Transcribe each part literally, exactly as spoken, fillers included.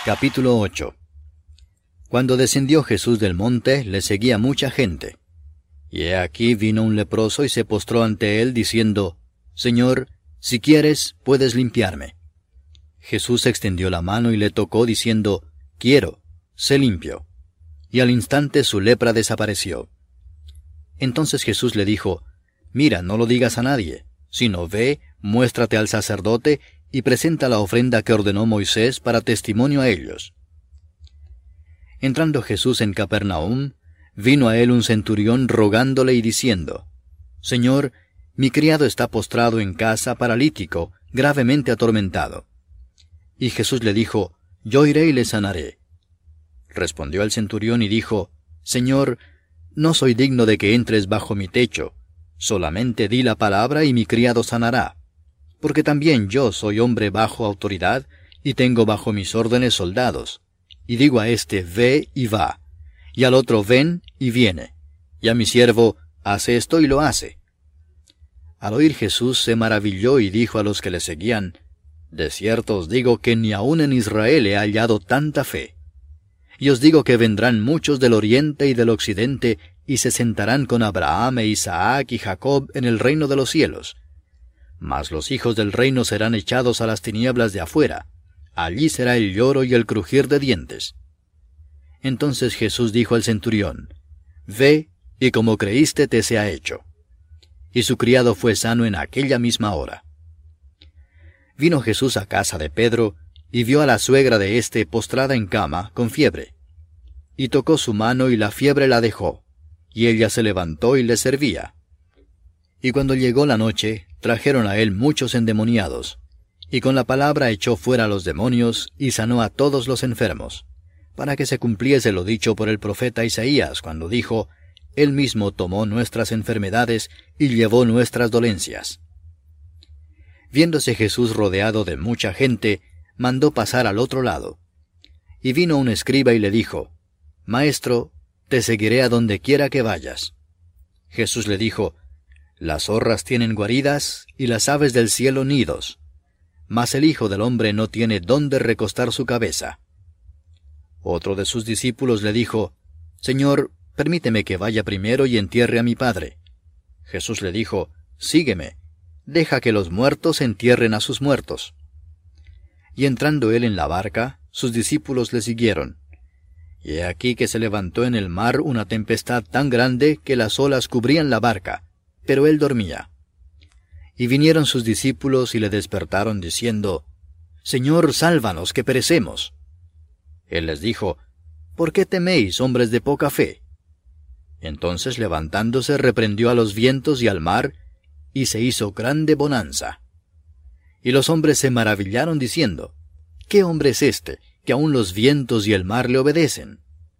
Capítulo ocho. Cuando descendió Jesús del monte, le seguía mucha gente. Y he aquí vino un leproso y se postró ante él, diciendo, Señor, si quieres, puedes limpiarme. Jesús extendió la mano y le tocó, diciendo, Quiero, sé limpio. Y al instante su lepra desapareció. Entonces Jesús le dijo, Mira, no lo digas a nadie, sino ve, muéstrate al sacerdote, y presenta la ofrenda que ordenó Moisés para testimonio a ellos. Entrando Jesús en Capernaum, vino a él un centurión rogándole y diciendo, Señor, mi criado está postrado en casa, paralítico, gravemente atormentado. Y Jesús le dijo, Yo iré y le sanaré. Respondió el centurión y dijo, Señor, no soy digno de que entres bajo mi techo, solamente di la palabra y mi criado sanará. Porque también yo soy hombre bajo autoridad, y tengo bajo mis órdenes soldados. Y digo a éste, ve y va, y al otro, ven y viene, y a mi siervo, hace esto y lo hace. Al oír Jesús se maravilló y dijo a los que le seguían, De cierto os digo que ni aun en Israel he hallado tanta fe. Y os digo que vendrán muchos del oriente y del occidente, y se sentarán con Abraham e Isaac y Jacob en el reino de los cielos. Mas los hijos del reino serán echados a las tinieblas de afuera. Allí será el lloro y el crujir de dientes. Entonces Jesús dijo al centurión, Ve, y como creíste te sea hecho. Y su criado fue sano en aquella misma hora. Vino Jesús a casa de Pedro, y vio a la suegra de éste postrada en cama, con fiebre. Y tocó su mano, y la fiebre la dejó, y ella se levantó y le servía. Y cuando llegó la noche, trajeron a él muchos endemoniados, y con la palabra echó fuera a los demonios, y sanó a todos los enfermos, para que se cumpliese lo dicho por el profeta Isaías, cuando dijo, Él mismo tomó nuestras enfermedades, y llevó nuestras dolencias. Viéndose Jesús rodeado de mucha gente, mandó pasar al otro lado. Y vino un escriba y le dijo, Maestro, te seguiré a donde quiera que vayas. Jesús le dijo, Las zorras tienen guaridas, y las aves del cielo nidos, mas el Hijo del Hombre no tiene dónde recostar su cabeza. Otro de sus discípulos le dijo, Señor, permíteme que vaya primero y entierre a mi Padre. Jesús le dijo, Sígueme, deja que los muertos entierren a sus muertos. Y entrando él en la barca, sus discípulos le siguieron. Y he aquí que se levantó en el mar una tempestad tan grande que las olas cubrían la barca, pero él dormía. Y vinieron sus discípulos y le despertaron diciendo, Señor, sálvanos, que perecemos. Él les dijo, ¿por qué teméis, hombres de poca fe? Entonces levantándose reprendió a los vientos y al mar, y se hizo grande bonanza. Y los hombres se maravillaron diciendo, ¿qué hombre es este, que aun los vientos y el mar le obedecen?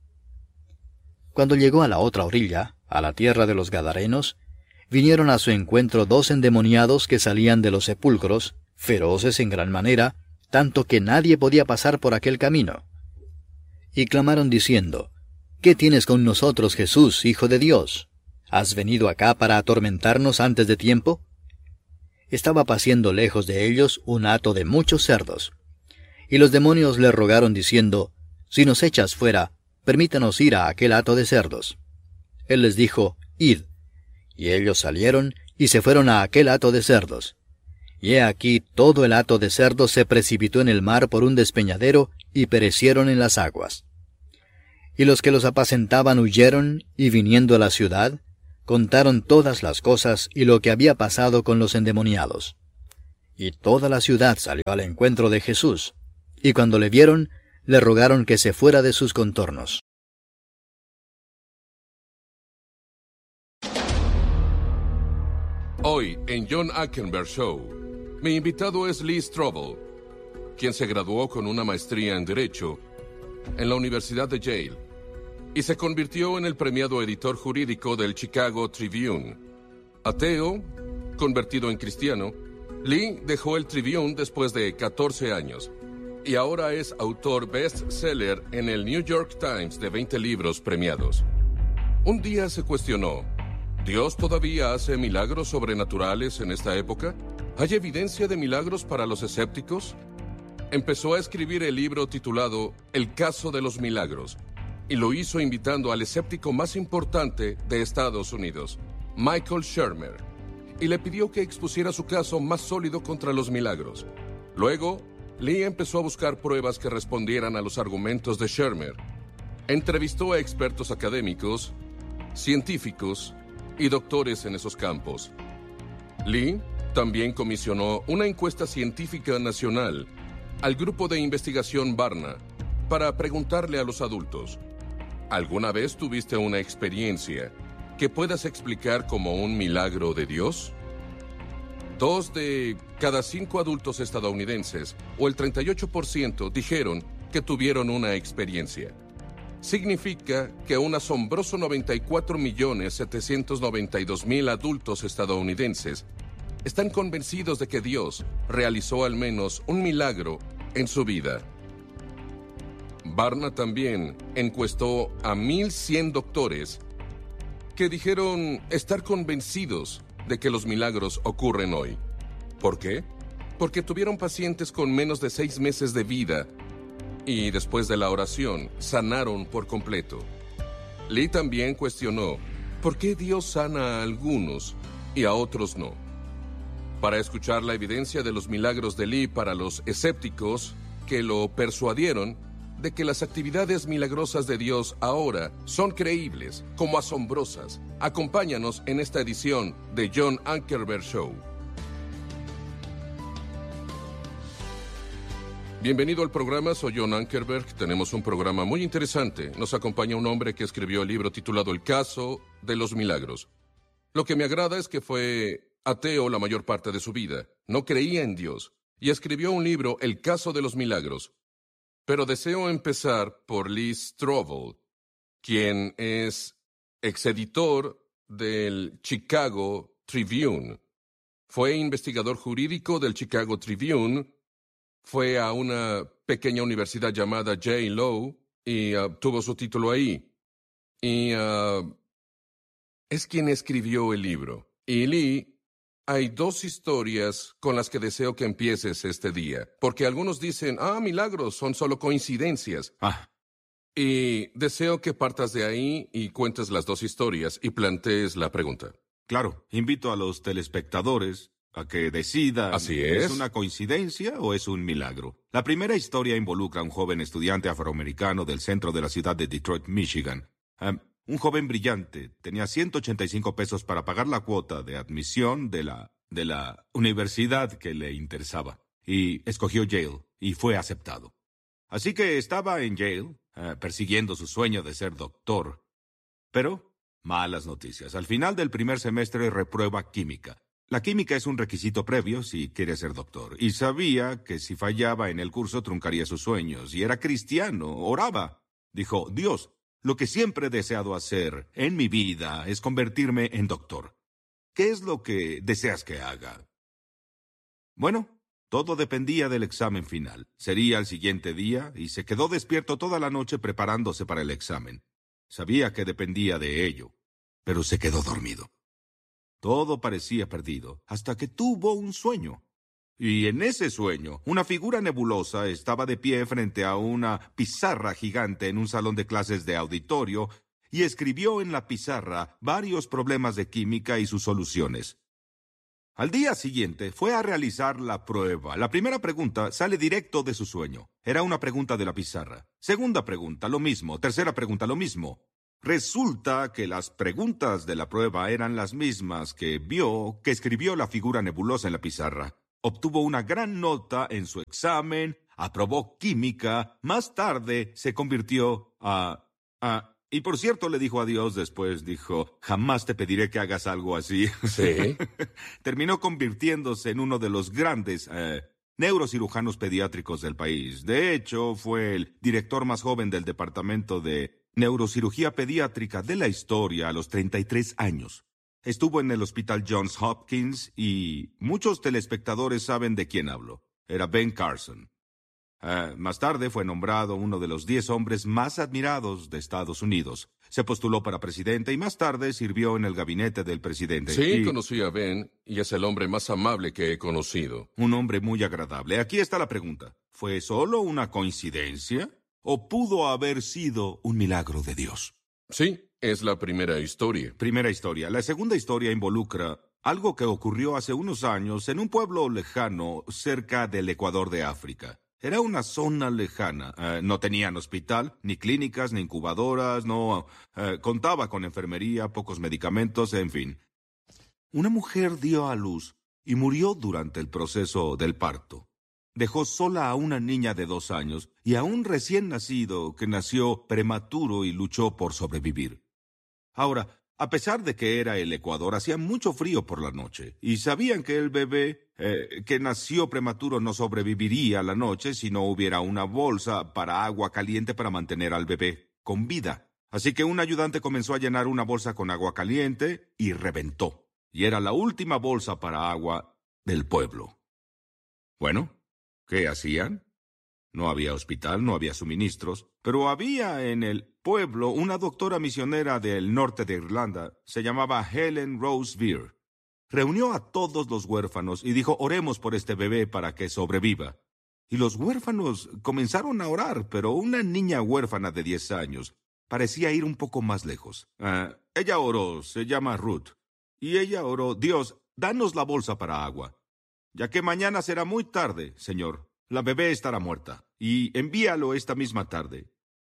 Cuando llegó a la otra orilla, a la tierra de los Gadarenos, vinieron a su encuentro dos endemoniados que salían de los sepulcros, feroces en gran manera, tanto que nadie podía pasar por aquel camino. Y clamaron diciendo, ¿qué tienes con nosotros, Jesús, Hijo de Dios? ¿Has venido acá para atormentarnos antes de tiempo? Estaba paciendo lejos de ellos un hato de muchos cerdos. Y los demonios le rogaron diciendo, si nos echas fuera, permítanos ir a aquel hato de cerdos. Él les dijo, id. Y ellos salieron y se fueron a aquel hato de cerdos. Y he aquí todo el hato de cerdos se precipitó en el mar por un despeñadero y perecieron en las aguas. Y los que los apacentaban huyeron y viniendo a la ciudad, contaron todas las cosas y lo que había pasado con los endemoniados. Y toda la ciudad salió al encuentro de Jesús, y cuando le vieron, le rogaron que se fuera de sus contornos. Hoy, en John Ackenberg Show, mi invitado es Lee Strobel, quien se graduó con una maestría en Derecho en la Universidad de Yale y se convirtió en el premiado editor jurídico del Chicago Tribune. Ateo, convertido en cristiano, Lee dejó el Tribune después de catorce años y ahora es autor bestseller en el New York Times de veinte libros premiados. Un día se cuestionó, ¿Dios todavía hace milagros sobrenaturales en esta época? ¿Hay evidencia de milagros para los escépticos? empezó a escribir el libro titulado El caso de los milagros, y lo hizo invitando al escéptico más importante de Estados Unidos, Michael Shermer, y le pidió que expusiera su caso más sólido contra los milagros. Luego, Lee empezó a buscar pruebas que respondieran a los argumentos de Shermer. Entrevistó a expertos académicos, científicos y doctores en esos campos. Lee también comisionó una encuesta científica nacional al grupo de investigación Barna para preguntarle a los adultos: ¿alguna vez tuviste una experiencia que puedas explicar como un milagro de Dios? Dos de cada cinco adultos estadounidenses, o el treinta y ocho por ciento, dijeron que tuvieron una experiencia. Significa que un asombroso noventa y cuatro millones setecientos noventa y dos mil adultos estadounidenses están convencidos de que Dios realizó al menos un milagro en su vida. Barna también encuestó a mil cien doctores que dijeron estar convencidos de que los milagros ocurren hoy. ¿Por qué? Porque tuvieron pacientes con menos de seis meses de vida y después de la oración sanaron por completo. Lee también cuestionó por qué Dios sana a algunos y a otros no. Para escuchar la evidencia de los milagros de Lee para los escépticos que lo persuadieron de que las actividades milagrosas de Dios ahora son creíbles, como asombrosas, acompáñanos en esta edición de John Ankerberg Show. Bienvenido al programa, soy John Ankerberg. Tenemos un programa muy interesante. Nos acompaña un hombre que escribió el libro titulado El caso de los milagros. Lo que me agrada es que fue ateo la mayor parte de su vida, no creía en Dios, y escribió un libro, El caso de los milagros. Pero deseo empezar por Lee Strobel, quien es exeditor del Chicago Tribune. Fue investigador jurídico del Chicago Tribune, fue a una pequeña universidad llamada Yale Law y uh, tuvo su título ahí. Y uh, es quien escribió el libro. Y Lee, hay dos historias con las que deseo que empieces este día. Porque algunos dicen, ah, milagros, son solo coincidencias. Ah. Y deseo que partas de ahí y cuentes las dos historias y plantees la pregunta. Claro, invito a los telespectadores a que decidan. Así es. ¿Es una coincidencia o es un milagro? La primera historia involucra a un joven estudiante afroamericano del centro de la ciudad de Detroit, Michigan. Um, un joven brillante. Tenía ciento ochenta y cinco pesos para pagar la cuota de admisión de la, de la universidad que le interesaba. Y escogió Yale y fue aceptado. Así que estaba en Yale, uh, persiguiendo su sueño de ser doctor. Pero, malas noticias. Al final del primer semestre reprueba química. La química es un requisito previo si quiere ser doctor, y sabía que si fallaba en el curso truncaría sus sueños, y era cristiano, oraba. Dijo, Dios, lo que siempre he deseado hacer en mi vida es convertirme en doctor. ¿Qué es lo que deseas que haga? Bueno, todo dependía del examen final. Sería el siguiente día, y se quedó despierto toda la noche preparándose para el examen. Sabía que dependía de ello, pero se quedó dormido. Todo parecía perdido, hasta que tuvo un sueño. Y en ese sueño, una figura nebulosa estaba de pie frente a una pizarra gigante en un salón de clases de auditorio y escribió en la pizarra varios problemas de química y sus soluciones. Al día siguiente, fue a realizar la prueba. La primera pregunta sale directo de su sueño. Era una pregunta de la pizarra. Segunda pregunta, lo mismo. Tercera pregunta, lo mismo. Resulta que las preguntas de la prueba eran las mismas que vio, que escribió la figura nebulosa en la pizarra. Obtuvo una gran nota en su examen, aprobó química, más tarde se convirtió a... a y por cierto le dijo a Dios después, dijo, jamás te pediré que hagas algo así. Sí. Terminó convirtiéndose en uno de los grandes eh, neurocirujanos pediátricos del país. De hecho, fue el director más joven del departamento de neurocirugía pediátrica de la historia a los treinta y tres años. Estuvo en el hospital Johns Hopkins y muchos telespectadores saben de quién hablo. Era Ben Carson. Uh, más tarde fue nombrado uno de los diez hombres más admirados de Estados Unidos. Se postuló para presidente y más tarde sirvió en el gabinete del presidente. Sí, y... conocí a Ben y es el hombre más amable que he conocido. Un hombre muy agradable. Aquí está la pregunta. ¿Fue solo una coincidencia o pudo haber sido un milagro de Dios? Sí, es la primera historia. Primera historia. La segunda historia involucra algo que ocurrió hace unos años en un pueblo lejano cerca del Ecuador de África. Era una zona lejana. Uh, no tenían hospital, ni clínicas, ni incubadoras, no uh, contaba con enfermería, pocos medicamentos, en fin. Una mujer dio a luz y murió durante el proceso del parto. Dejó sola a una niña de dos años y a un recién nacido que nació prematuro y luchó por sobrevivir. Ahora, a pesar de que era el Ecuador, hacía mucho frío por la noche, y sabían que el bebé eh, que nació prematuro no sobreviviría la noche si no hubiera una bolsa para agua caliente para mantener al bebé con vida. Así que un ayudante comenzó a llenar una bolsa con agua caliente y reventó. Y era la última bolsa para agua del pueblo. Bueno, ¿qué hacían? No había hospital, no había suministros, pero había en el pueblo una doctora misionera del norte de Irlanda. Se llamaba Helen Rose Veer. Reunió a todos los huérfanos y dijo, oremos por este bebé para que sobreviva. Y los huérfanos comenzaron a orar, pero una niña huérfana de diez años parecía ir un poco más lejos. Uh, ella oró, se llama Ruth, y ella oró, Dios, danos la bolsa para agua, ya que mañana será muy tarde, Señor. La bebé estará muerta, y envíalo esta misma tarde.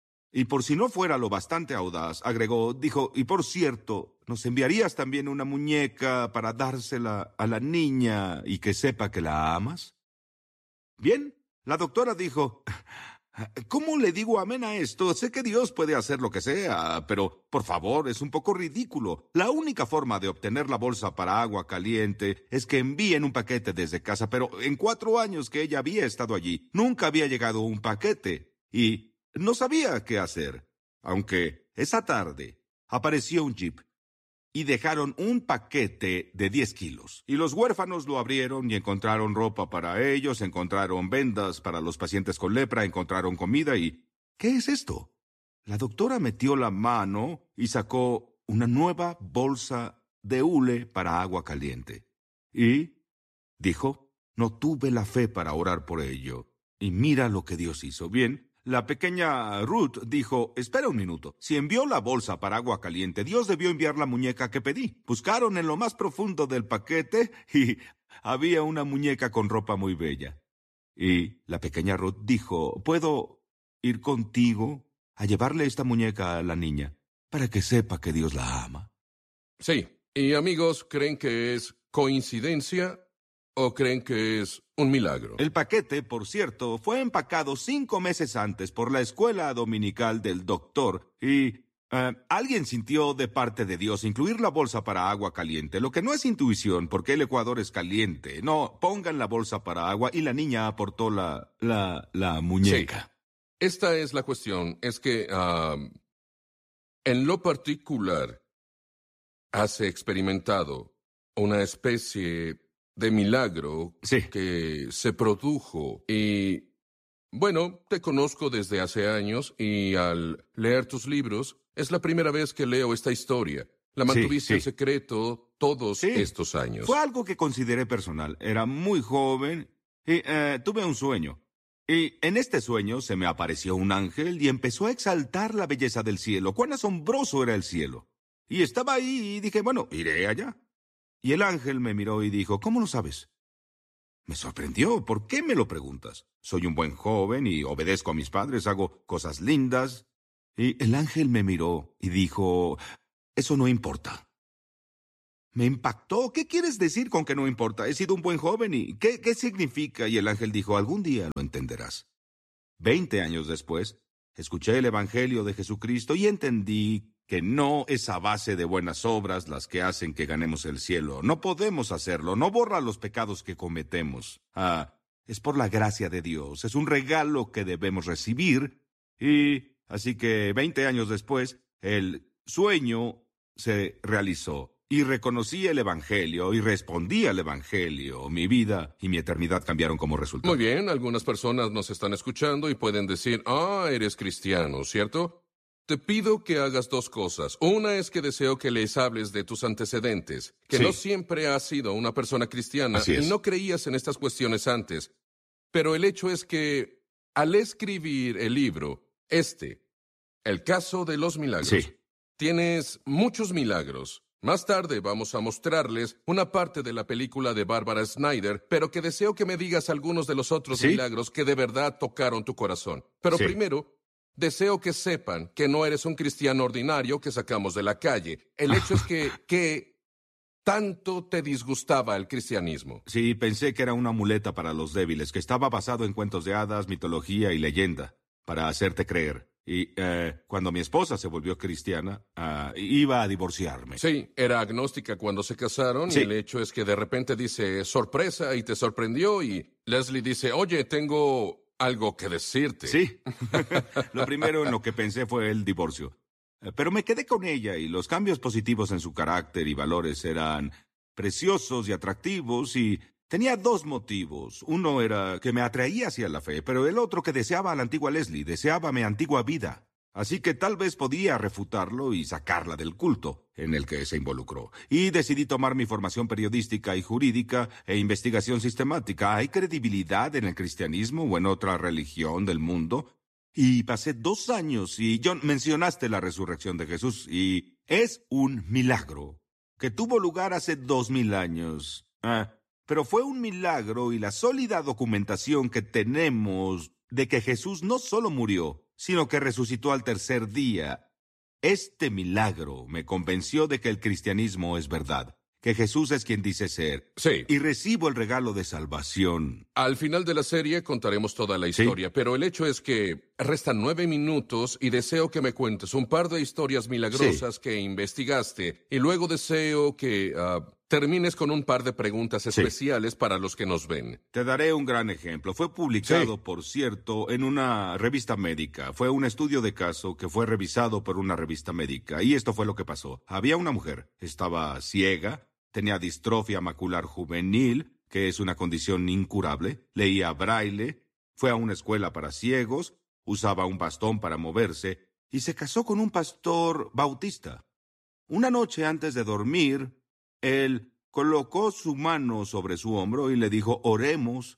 Y por si no fuera lo bastante audaz, agregó, dijo, y por cierto, ¿nos enviarías también una muñeca para dársela a la niña y que sepa que la amas? Bien, la doctora dijo, ¿cómo le digo amén a esto? Sé que Dios puede hacer lo que sea, pero, por favor, es un poco ridículo. La única forma de obtener la bolsa para agua caliente es que envíen un paquete desde casa, pero en cuatro años que ella había estado allí, nunca había llegado un paquete, y no sabía qué hacer. Aunque esa tarde apareció un jeep, y dejaron un paquete de diez kilos. Y los huérfanos lo abrieron y encontraron ropa para ellos, encontraron vendas para los pacientes con lepra, encontraron comida y... ¿Qué es esto? La doctora metió la mano y sacó una nueva bolsa de hule para agua caliente. Y dijo, no tuve la fe para orar por ello. Y mira lo que Dios hizo. Bien, la pequeña Ruth dijo, espera un minuto, si envió la bolsa para agua caliente, Dios debió enviar la muñeca que pedí. Buscaron en lo más profundo del paquete y había una muñeca con ropa muy bella. Y la pequeña Ruth dijo, ¿puedo ir contigo a llevarle esta muñeca a la niña para que sepa que Dios la ama? Sí, y amigos, ¿creen que es coincidencia o creen que es un milagro? El paquete, por cierto, fue empacado cinco meses antes por la escuela dominical del doctor y uh, alguien sintió de parte de Dios incluir la bolsa para agua caliente, lo que no es intuición porque el Ecuador es caliente. No, pongan la bolsa para agua y la niña aportó la, la, la muñeca. Sí. Esta es la cuestión, es que uh, en lo particular has experimentado una especie de milagro sí. que se produjo. Y, bueno, te conozco desde hace años y al leer tus libros es la primera vez que leo esta historia. La mantuviste sí, sí. en secreto todos sí. estos años. Fue algo que consideré personal. Era muy joven y eh, tuve un sueño. Y en este sueño se me apareció un ángel y empezó a exaltar la belleza del cielo. ¡Cuán asombroso era el cielo! Y estaba ahí y dije, bueno, iré allá. Y el ángel me miró y dijo, ¿cómo lo sabes? Me sorprendió. ¿Por qué me lo preguntas? Soy un buen joven y obedezco a mis padres, hago cosas lindas. Y el ángel me miró y dijo, eso no importa. Me impactó. ¿Qué quieres decir con que no importa? He sido un buen joven y ¿qué, qué significa? Y el ángel dijo, algún día lo entenderás. Veinte años después, escuché el evangelio de Jesucristo y entendí que no es a base de buenas obras las que hacen que ganemos el cielo. No podemos hacerlo, no borra los pecados que cometemos. Ah, es por la gracia de Dios, es un regalo que debemos recibir. Y así que veinte años después, el sueño se realizó. Y reconocí el evangelio y respondí al evangelio. Mi vida y mi eternidad cambiaron como resultado. Muy bien, algunas personas nos están escuchando y pueden decir, ah, eres cristiano, ¿cierto? Te pido que hagas dos cosas. Una es que deseo que les hables de tus antecedentes, que Sí. no siempre has sido una persona cristiana Así es. y no creías en estas cuestiones antes. Pero el hecho es que, al escribir el libro, este, El caso de los milagros, Sí. tienes muchos milagros. Más tarde vamos a mostrarles una parte de la película de Barbara Snyder, pero que deseo que me digas algunos de los otros ¿Sí? milagros que de verdad tocaron tu corazón. Pero Sí. primero, deseo que sepan que no eres un cristiano ordinario que sacamos de la calle. El hecho es que, que tanto te disgustaba el cristianismo. Sí, pensé que era una muleta para los débiles, que estaba basado en cuentos de hadas, mitología y leyenda, para hacerte creer. Y eh, cuando mi esposa se volvió cristiana, ah, iba a divorciarme. Sí, era agnóstica cuando se casaron Sí. y el hecho es que de repente dice sorpresa y te sorprendió y Leslie dice, oye, tengo algo que decirte. Sí. Lo primero en lo que pensé fue el divorcio. Eh, Pero me quedé con ella y los cambios positivos en su carácter y valores eran preciosos y atractivos y tenía dos motivos. Uno era que me atraía hacia la fe, pero el otro que deseaba a la antigua Leslie, deseaba mi antigua vida. Así que tal vez podía refutarlo y sacarla del culto en el que se involucró. Y decidí tomar mi formación periodística y jurídica e investigación sistemática. ¿Hay credibilidad en el cristianismo o en otra religión del mundo? Y pasé dos años y, John, mencionaste la resurrección de Jesús y es un milagro que tuvo lugar hace dos mil años. Ah, pero fue un milagro y la sólida documentación que tenemos de que Jesús no solo murió, sino que resucitó al tercer día. Este milagro me convenció de que el cristianismo es verdad, que Jesús es quien dice ser, Sí. y recibo el regalo de salvación. Al final de la serie contaremos toda la Sí. historia, pero el hecho es que restan nueve minutos y deseo que me cuentes un par de historias milagrosas que investigaste y luego deseo que ah, termines con un par de preguntas especiales para los que nos ven. Te daré un gran ejemplo. Fue publicado, Sí. por cierto, en una revista médica. Fue un estudio de caso que fue revisado por una revista médica. Y esto fue lo que pasó. Había una mujer, estaba ciega, tenía distrofia macular juvenil, que es una condición incurable, leía braille, fue a una escuela para ciegos, usaba un bastón para moverse y se casó con un pastor bautista. Una noche antes de dormir, él colocó su mano sobre su hombro y le dijo, oremos.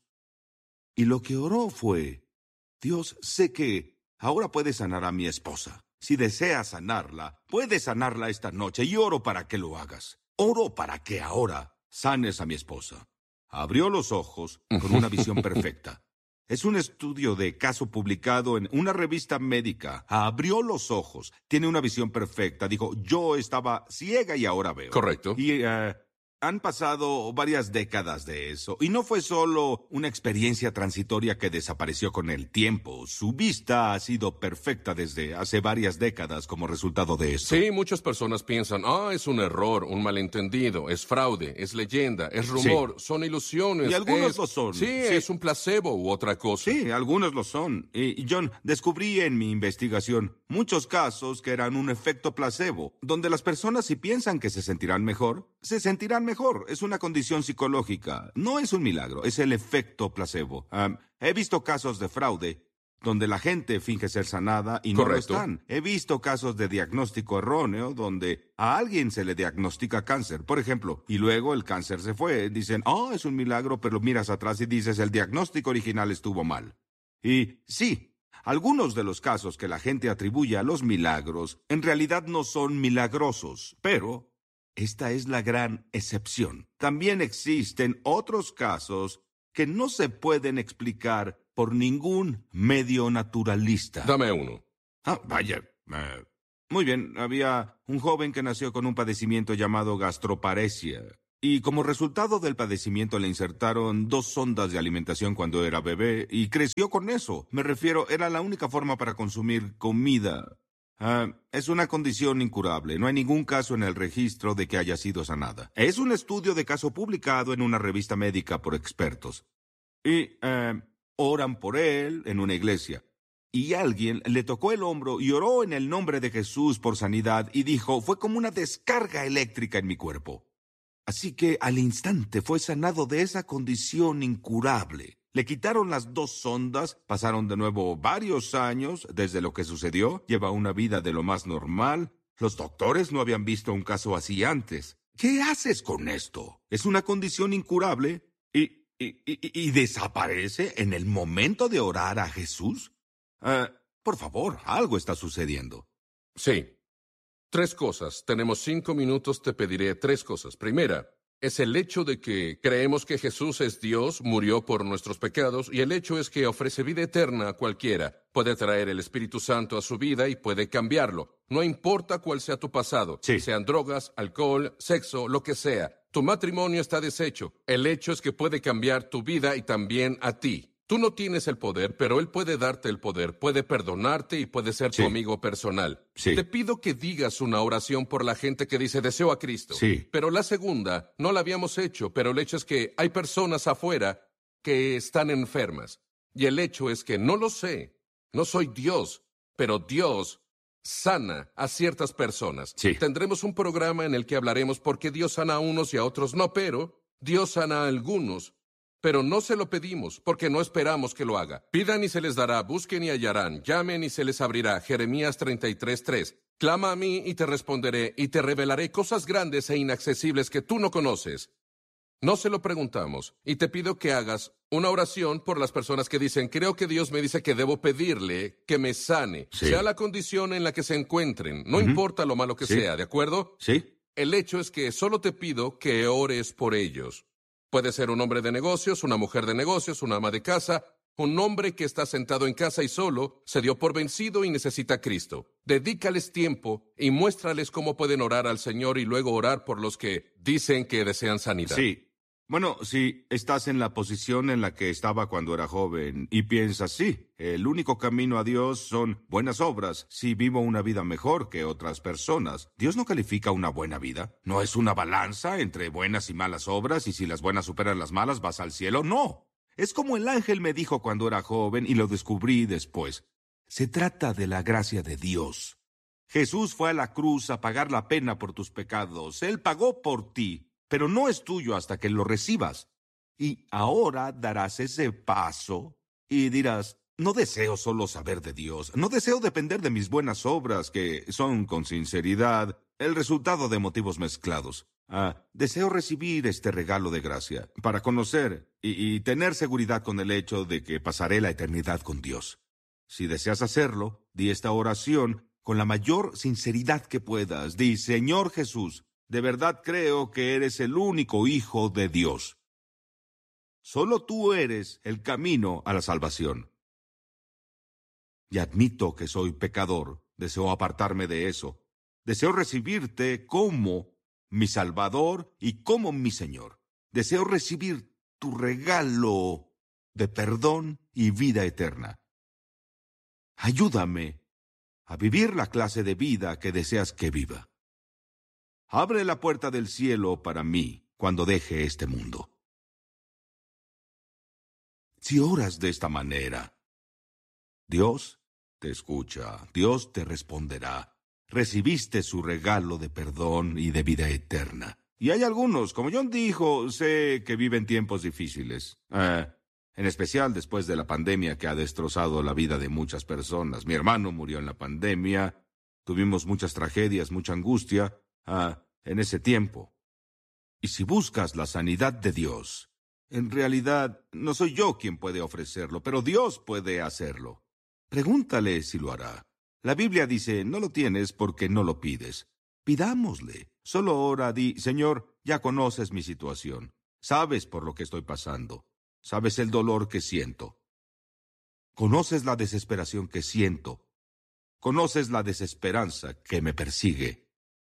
Y lo que oró fue, Dios, sé que ahora puedes sanar a mi esposa. Si deseas sanarla, puedes sanarla esta noche y oro para que lo hagas. Oro para que ahora sanes a mi esposa. Abrió los ojos con una visión perfecta. Es un estudio de caso publicado en una revista médica. Abrió los ojos. Tiene una visión perfecta. Dijo, yo estaba ciega y ahora veo. Correcto. Y eh, han pasado varias décadas de eso. Y no fue solo una experiencia transitoria que desapareció con el tiempo. Su vista ha sido perfecta desde hace varias décadas como resultado de esto. Sí, muchas personas piensan, ah, es un error, un malentendido, es fraude, es leyenda, es rumor, son ilusiones. Y algunos es- lo son. Sí, Sí. es un placebo u otra cosa. Sí, algunos lo son. Y John, descubrí en mi investigación muchos casos que eran un efecto placebo, donde las personas si piensan que se sentirán mejor, se sentirán mejor. Es una condición psicológica. No es un milagro, es el efecto placebo. Am, he visto casos de fraude donde la gente finge ser sanada y no Correcto. lo están. He visto casos de diagnóstico erróneo donde a alguien se le diagnostica cáncer, por ejemplo, y luego el cáncer se fue. Dicen, oh, es un milagro, pero miras atrás y dices, el diagnóstico original estuvo mal. Y sí, algunos de los casos que la gente atribuye a los milagros en realidad no son milagrosos, pero esta es la gran excepción. También existen otros casos que no se pueden explicar por ningún medio naturalista. Dame uno. Ah, vaya. eh, muy bien, había un joven que nació con un padecimiento llamado gastroparesia. Y como resultado del padecimiento le insertaron dos sondas de alimentación cuando era bebé y creció con eso. Me refiero, era la única forma para consumir comida. Ah, es una condición incurable. No hay ningún caso en el registro de que haya sido sanada. Es un estudio de caso publicado en una revista médica por expertos. Y eh, oran por él en una iglesia. Y alguien le tocó el hombro y oró en el nombre de Jesús por sanidad y dijo, fue como una descarga eléctrica en mi cuerpo. Así que al instante fue sanado de esa condición incurable. Le quitaron las dos sondas, pasaron de nuevo varios años desde lo que sucedió, lleva una vida de lo más normal. Los doctores no habían visto un caso así antes. ¿Qué haces con esto? Es una condición incurable y, y, y, y desaparece en el momento de orar a Jesús. Uh, por favor, algo está sucediendo. Sí. Tres cosas. Tenemos cinco minutos, te pediré tres cosas. Primera, es el hecho de que creemos que Jesús es Dios, murió por nuestros pecados, y el hecho es que ofrece vida eterna a cualquiera. Puede traer el Espíritu Santo a su vida y puede cambiarlo. No importa cuál sea tu pasado, sí. Sean drogas, alcohol, sexo, lo que sea. Tu matrimonio está deshecho. El hecho es que puede cambiar tu vida y también a ti. Tú no tienes el poder, pero Él puede darte el poder, puede perdonarte y puede ser sí. tu amigo personal. Sí. Te pido que digas una oración por la gente que dice deseo a Cristo. Sí. Pero la segunda, no la habíamos hecho, pero el hecho es que hay personas afuera que están enfermas. Y el hecho es que no lo sé, no soy Dios, pero Dios sana a ciertas personas. Sí. Tendremos un programa en el que hablaremos por qué Dios sana a unos y a otros no, pero Dios sana a algunos. Pero no se lo pedimos, porque no esperamos que lo haga. Pidan y se les dará, busquen y hallarán, llamen y se les abrirá. Jeremías treinta y tres, tres. Clama a mí y te responderé, y te revelaré cosas grandes e inaccesibles que tú no conoces. No se lo preguntamos, y te pido que hagas una oración por las personas que dicen, creo que Dios me dice que debo pedirle que me sane, sí. sea la condición en la que se encuentren, no Uh-huh. importa lo malo que sí. sea, ¿de acuerdo? Sí. El hecho es que solo te pido que ores por ellos. Puede ser un hombre de negocios, una mujer de negocios, una ama de casa, un hombre que está sentado en casa y solo, se dio por vencido y necesita a Cristo. Dedícales tiempo y muéstrales cómo pueden orar al Señor y luego orar por los que dicen que desean sanidad. Sí. Bueno, si estás en la posición en la que estaba cuando era joven y piensas, sí, el único camino a Dios son buenas obras, si vivo una vida mejor que otras personas. Dios no califica una buena vida. No es una balanza entre buenas y malas obras y si las buenas superan las malas vas al cielo. No. Es como el ángel me dijo cuando era joven y lo descubrí después. Se trata de la gracia de Dios. Jesús fue a la cruz a pagar la pena por tus pecados. Él pagó por ti. Pero no es tuyo hasta que lo recibas. Y ahora darás ese paso y dirás, no deseo solo saber de Dios, no deseo depender de mis buenas obras, que son con sinceridad el resultado de motivos mezclados. Ah, deseo recibir este regalo de gracia para conocer y, y tener seguridad con el hecho de que pasaré la eternidad con Dios. Si deseas hacerlo, di esta oración con la mayor sinceridad que puedas. Di, Señor Jesús, de verdad creo que eres el único Hijo de Dios. Solo tú eres el camino a la salvación. Y admito que soy pecador, deseo apartarme de eso. Deseo recibirte como mi Salvador y como mi Señor. Deseo recibir tu regalo de perdón y vida eterna. Ayúdame a vivir la clase de vida que deseas que viva. Abre la puerta del cielo para mí cuando deje este mundo. Si oras de esta manera, Dios te escucha, Dios te responderá. Recibiste su regalo de perdón y de vida eterna. Y hay algunos, como John dijo, sé que viven tiempos difíciles. Eh, en especial después de la pandemia que ha destrozado la vida de muchas personas. Mi hermano murió en la pandemia. Tuvimos muchas tragedias, mucha angustia. Ah, en ese tiempo. Y si buscas la sanidad de Dios, en realidad no soy yo quien puede ofrecerlo, pero Dios puede hacerlo. Pregúntale si lo hará. La Biblia dice, no lo tienes porque no lo pides. Pidámosle. Solo ora, di, Señor, ya conoces mi situación. Sabes por lo que estoy pasando. Sabes el dolor que siento. Conoces la desesperación que siento. Conoces la desesperanza que me persigue.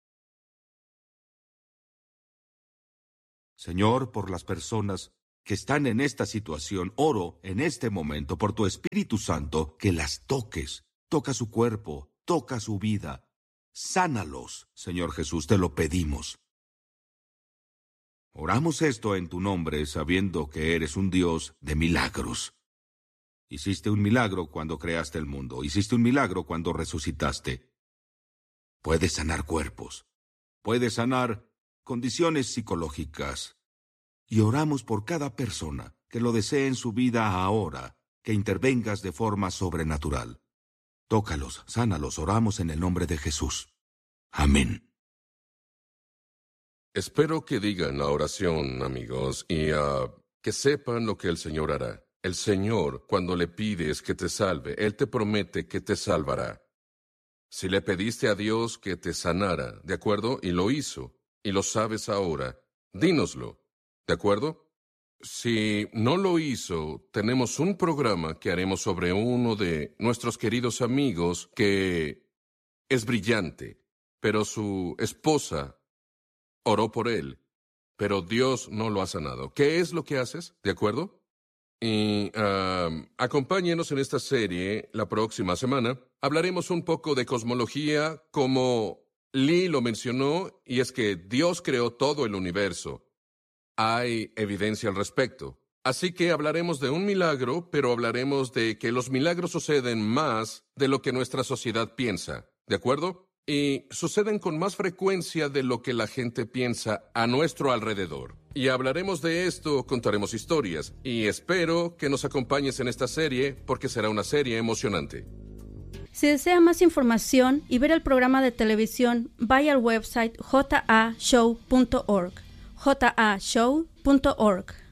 Señor, por las personas que están en esta situación, oro en este momento por tu Espíritu Santo que las toques. Toca su cuerpo, toca su vida. Sánalos, Señor Jesús, te lo pedimos. Oramos esto en tu nombre, sabiendo que eres un Dios de milagros. Hiciste un milagro cuando creaste el mundo. Hiciste un milagro cuando resucitaste. Puedes sanar cuerpos. Puedes sanar condiciones psicológicas. Y oramos por cada persona que lo desee en su vida ahora, que intervengas de forma sobrenatural. Tócalos, sánalos, oramos en el nombre de Jesús. Amén. Espero que digan la oración, amigos, y uh, que sepan lo que el Señor hará. El Señor, cuando le pides que te salve, Él te promete que te salvará. Si le pediste a Dios que te sanara, ¿de acuerdo? Y lo hizo, y lo sabes ahora, dínoslo, ¿de acuerdo? Si no lo hizo, tenemos un programa que haremos sobre uno de nuestros queridos amigos que es brillante, pero su esposa oró por él, pero Dios no lo ha sanado. ¿Qué es lo que haces? ¿De acuerdo? Y uh, acompáñenos en esta serie la próxima semana. Hablaremos un poco de cosmología, como Lee lo mencionó, y es que Dios creó todo el universo. Hay evidencia al respecto. Así que hablaremos de un milagro, pero hablaremos de que los milagros suceden más de lo que nuestra sociedad piensa. ¿De acuerdo? Y suceden con más frecuencia de lo que la gente piensa a nuestro alrededor. Y hablaremos de esto, contaremos historias, y espero que nos acompañes en esta serie, porque será una serie emocionante. Si desea más información y ver el programa de televisión, vaya al website j a show punto org, j a show punto org.